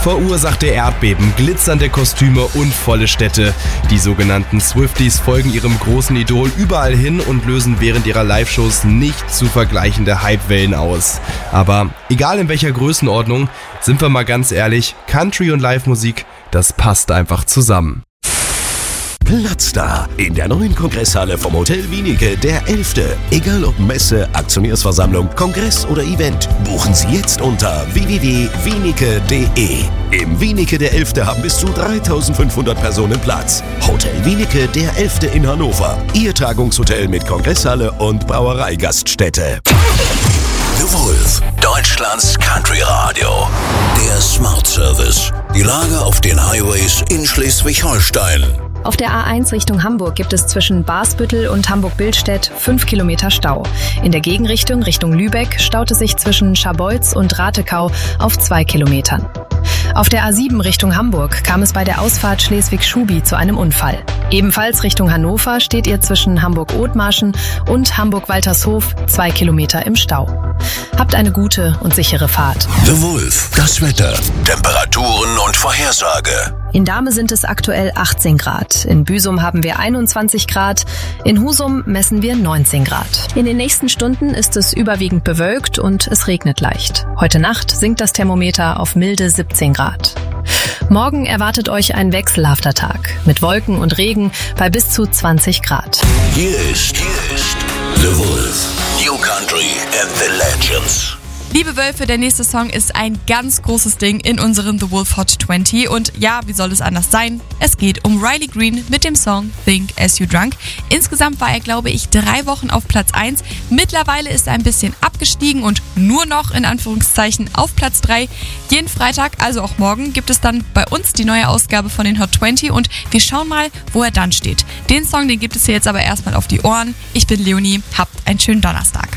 verursachte Erdbeben, glitzernde Kostüme und volle Städte. Die sogenannten Swifties folgen ihrem großen Idol überall hin und lösen während ihrer Live-Shows nicht zu vergleichende Hypewellen aus. Aber egal in welcher Größenordnung, sind wir mal ganz ehrlich, Country und Live-Musik, das passt einfach zusammen. Platz in der neuen Kongresshalle vom Hotel Wienicke, der 11. Egal ob Messe, Aktionärsversammlung, Kongress oder Event, buchen Sie jetzt unter www.wienicke.de. Im Wienicke der 11. haben bis zu 3.500 Personen Platz. Hotel Wienicke der 11. in Hannover. Ihr Tagungshotel mit Kongresshalle und Brauereigaststätte. The Wolf, Deutschlands Country Radio. Der Smart Service. Die Lage auf den Highways in Schleswig-Holstein. Auf der A1 Richtung Hamburg gibt es zwischen Basbüttel und Hamburg-Billstedt 5 Kilometer Stau. In der Gegenrichtung Richtung Lübeck staut es sich zwischen Scharbeutz und Ratekau auf 2 Kilometern. Auf der A7 Richtung Hamburg kam es bei der Ausfahrt Schleswig-Schubi zu einem Unfall. Ebenfalls Richtung Hannover steht ihr zwischen Hamburg-Othmarschen und Hamburg-Waltershof 2 Kilometer im Stau. Habt eine gute und sichere Fahrt. The Wolf, das Wetter, Temperaturen und Vorhersage. In Dahme sind es aktuell 18 Grad. In Büsum haben wir 21 Grad. In Husum messen wir 19 Grad. In den nächsten Stunden ist es überwiegend bewölkt und es regnet leicht. Heute Nacht sinkt das Thermometer auf milde 17 Grad. Morgen erwartet euch ein wechselhafter Tag mit Wolken und Regen bei bis zu 20 Grad. Hier ist The Wolf, New Country and the Legends. Liebe Wölfe, der nächste Song ist ein ganz großes Ding in unserem The Wolf Hot 20 und ja, wie soll es anders sein? Es geht um Riley Green mit dem Song Think As You Drunk. Insgesamt war er, glaube ich, 3 Wochen auf Platz 1. Mittlerweile ist er ein bisschen abgestiegen und nur noch in Anführungszeichen auf Platz 3. Jeden Freitag, also auch morgen, gibt es dann bei uns die neue Ausgabe von den Hot 20 und wir schauen mal, wo er dann steht. Den Song, den gibt es hier jetzt aber erstmal auf die Ohren. Ich bin Leonie, habt einen schönen Donnerstag.